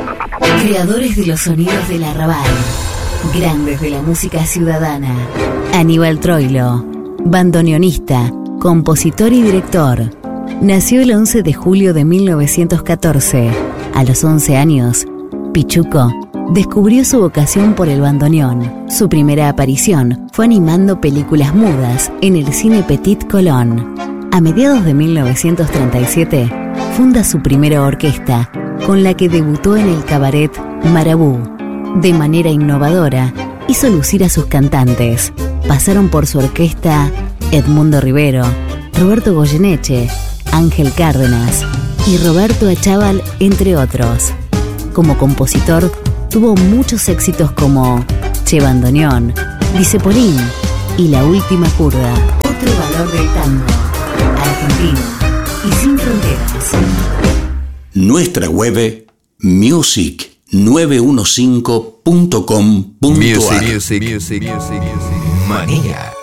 Creadores de los sonidos del arrabal, grandes de la música ciudadana. Aníbal Troilo, bandoneonista, compositor y director. Nació el 11 de julio de 1914. A los 11 años, Pichuco descubrió su vocación por el bandoneón. Su primera aparición fue animando películas mudas en el Cine Petit Colón. A mediados de 1937, funda su primera orquesta, con la que debutó en el cabaret Marabú. De manera innovadora, hizo lucir a sus cantantes. Pasaron por su orquesta Edmundo Rivero, Roberto Goyeneche, Ángel Cárdenas y Roberto Achával, entre otros. Como compositor, tuvo muchos éxitos como Che Bandoneón, Dice Polín y La Última Curda. Otro valor del tango, argentino y sin fronteras. Nuestra web music915.com.ar. Music. Manía.